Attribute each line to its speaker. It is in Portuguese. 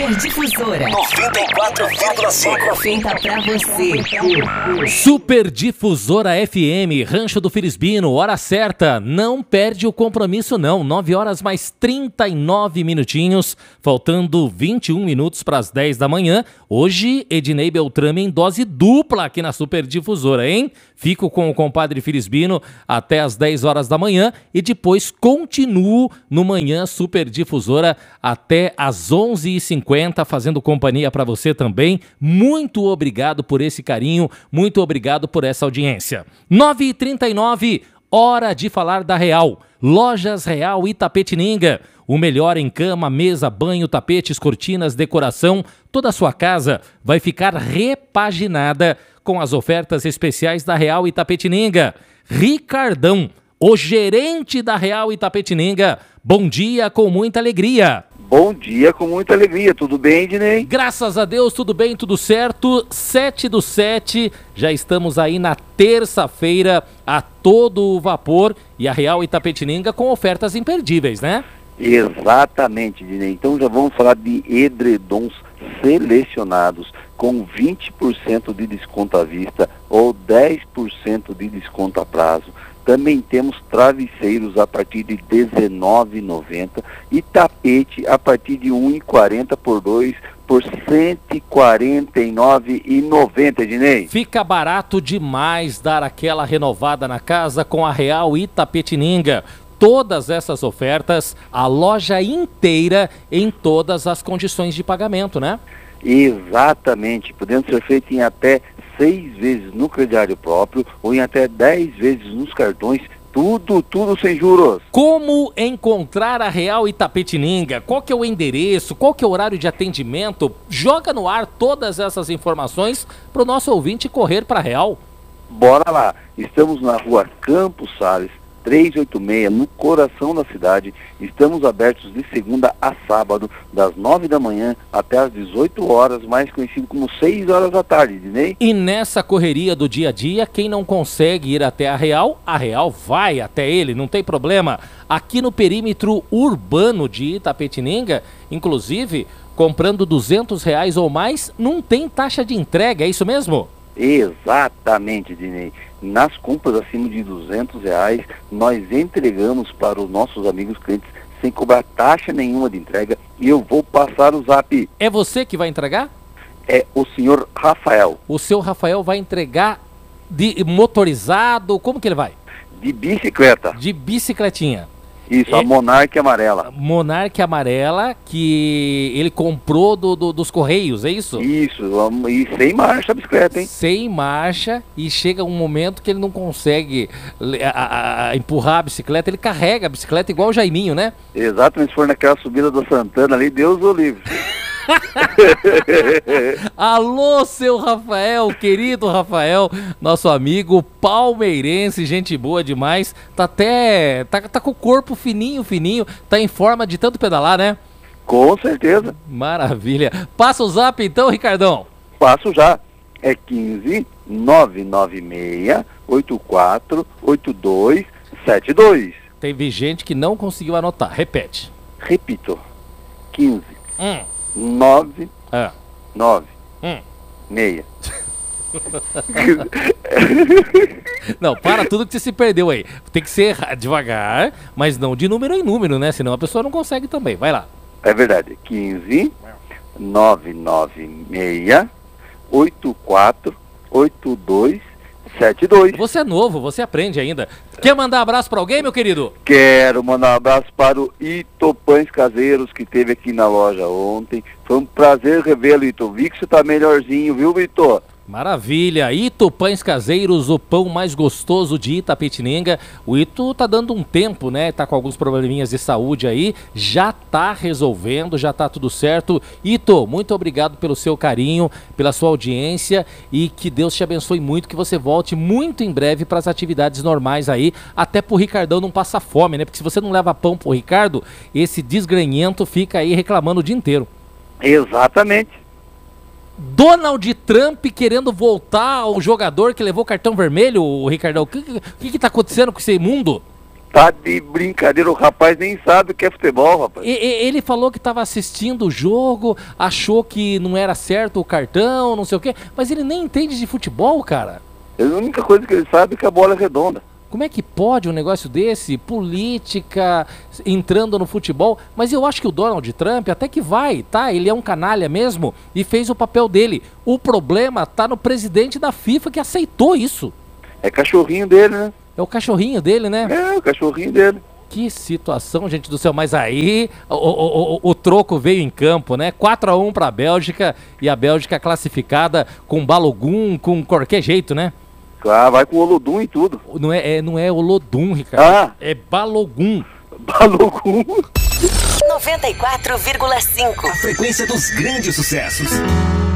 Speaker 1: Super Difusora 94,5. Feita pra você.
Speaker 2: Super Difusora FM, Rancho do Filisbino, hora certa. Não perde o compromisso não. 9 horas mais 39 minutinhos, faltando 21 minutos para as 10 da manhã. Hoje, Ednei Beltrame em dose dupla aqui na Super Difusora, hein? Fico com o compadre Filisbino até as 10 horas da manhã e depois continuo no Manhã Super Difusora até as 11h50, fazendo companhia para você também. Muito obrigado por esse carinho, muito obrigado por essa audiência. 9h39, hora de falar da Real. Lojas Real Itapetininga. O melhor em cama, mesa, banho, tapetes, cortinas, decoração. Toda a sua casa vai ficar repaginada com as ofertas especiais da Real Itapetininga. Ricardão, o gerente da Real Itapetininga. Bom dia com muita alegria.
Speaker 3: Bom dia com muita alegria. Tudo bem, Ednei?
Speaker 2: Graças a Deus, tudo bem, tudo certo. 7/7, já estamos aí na terça-feira a todo o vapor. E a Real Itapetininga com ofertas imperdíveis, né?
Speaker 3: Exatamente, Ednei. Então já vamos falar de edredons selecionados com 20% de desconto à vista ou 10% de desconto a prazo. Também temos travesseiros a partir de R$19,90 e tapete a partir de R$1,40 por 2 por R$149,90, Ednei.
Speaker 2: Fica barato demais dar aquela renovada na casa com a Real Itapetininga. Todas essas ofertas, a loja inteira em todas as condições de pagamento, né?
Speaker 3: Exatamente, podendo ser feito em até 6 vezes no crediário próprio ou em até 10 vezes nos cartões, tudo sem juros.
Speaker 2: Como encontrar a Real Itapetininga? Qual que é o endereço? Qual que é o horário de atendimento? Joga no ar todas essas informações para o nosso ouvinte correr para a Real.
Speaker 3: Bora lá, estamos na rua Campos Sales, 386, no coração da cidade. Estamos abertos de segunda a sábado, das 9 da manhã até as 18 horas, mais conhecido como 6 horas da tarde, Ednei.
Speaker 2: E nessa correria do dia a dia, quem não consegue ir até a Real vai até ele, não tem problema. Aqui no perímetro urbano de Itapetininga, inclusive, comprando R$200 ou mais, não tem taxa de entrega, é isso mesmo?
Speaker 3: Exatamente, Ednei. Nas compras acima de R$200, nós entregamos para os nossos amigos clientes sem cobrar taxa nenhuma de entrega e eu vou passar o zap.
Speaker 2: É você que vai entregar?
Speaker 3: É o senhor Rafael.
Speaker 2: O seu Rafael vai entregar de motorizado, como que ele vai?
Speaker 3: De bicicleta.
Speaker 2: De bicicletinha.
Speaker 3: Isso, a Monark amarela.
Speaker 2: Monark amarela que ele comprou dos Correios, é isso?
Speaker 3: Isso, e sem marcha a bicicleta, hein?
Speaker 2: Sem marcha, e chega um momento que ele não consegue empurrar a bicicleta, ele carrega a bicicleta igual o Jaiminho, né?
Speaker 3: Exatamente, se for naquela subida da Santana ali, Deus o livre.
Speaker 2: Alô, seu Rafael, querido Rafael, nosso amigo palmeirense, gente boa demais. Tá até, tá com o corpo fininho, tá em forma de tanto pedalar, né?
Speaker 3: Com certeza.
Speaker 2: Maravilha. Passa o zap então, Ricardão.
Speaker 3: Passo já. É 15 996 84 8272.
Speaker 2: Teve gente que não conseguiu anotar. Repete.
Speaker 3: Repito. 15 9 9 6.
Speaker 2: Não, para tudo que você se perdeu aí. Tem que ser devagar, mas não de número em número, né? Senão a pessoa não consegue também. Vai lá.
Speaker 3: É verdade. 15 996 84 8272.
Speaker 2: Você é novo, você aprende ainda. Quer mandar abraço para alguém, meu querido?
Speaker 3: Quero mandar um abraço para o Ito Pães Caseiros, que esteve aqui na loja ontem. Foi um prazer revê-lo, Ito. Vi que você tá melhorzinho, viu, Ito?
Speaker 2: Maravilha, Ito Pães Caseiros, o pão mais gostoso de Itapetininga. O Ito tá dando um tempo, né? Tá com alguns probleminhas de saúde aí, já tá resolvendo, já tá tudo certo. Ito, muito obrigado pelo seu carinho, pela sua audiência e que Deus te abençoe muito, que você volte muito em breve para as atividades normais aí, até pro Ricardão não passar fome, né? Porque se você não leva pão pro Ricardo, esse desgranhento fica aí reclamando o dia inteiro.
Speaker 3: Exatamente.
Speaker 2: Donald Trump querendo voltar ao jogador que levou cartão vermelho, o Ricardão. O que tá acontecendo com esse mundo?
Speaker 3: Tá de brincadeira, o rapaz nem sabe o que é futebol, rapaz.
Speaker 2: Ele falou que estava assistindo o jogo, achou que não era certo o cartão, não sei o quê, mas ele nem entende de futebol, cara.
Speaker 3: A única coisa que ele sabe é que a bola é redonda.
Speaker 2: Como é que pode um negócio desse? Política entrando no futebol. Mas eu acho que o Donald Trump até que vai, tá? Ele é um canalha mesmo e fez o papel dele. O problema tá no presidente da FIFA que aceitou isso.
Speaker 3: É cachorrinho dele, né?
Speaker 2: É o cachorrinho dele, né?
Speaker 3: É, o cachorrinho dele.
Speaker 2: Que situação, gente do céu. Mas aí o troco veio em campo, né? 4-1 para a Bélgica e a Bélgica classificada com Balogun, com qualquer jeito, né?
Speaker 3: Ah, vai com o Olodum e tudo.
Speaker 2: Não é Olodum, Ricardo. É Balogun.
Speaker 3: Balogun.
Speaker 1: 94,5.
Speaker 4: A frequência dos grandes sucessos.